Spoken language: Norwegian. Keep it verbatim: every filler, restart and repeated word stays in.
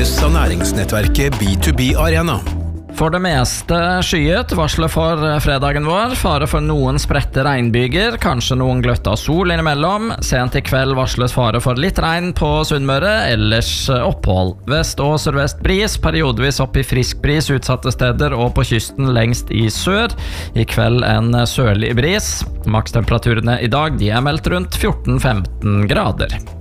presenteres av næringsnettverket B to B Arena. For det meste skyet, varslet for fredagen vår. Fare for noen spredte regnbyger, kanskje noen gløtt av sol innimellom. Sent i kveld varsles fare for litt regn på Sunnmøre, ellers opphold. Vest- og sørvest bris, periodevis opp i frisk bris utsatte steder og på kysten lengst i sør. I kveld en sørlig bris. Makstemperaturene i dag de er meldt rundt fjorten til femten grader.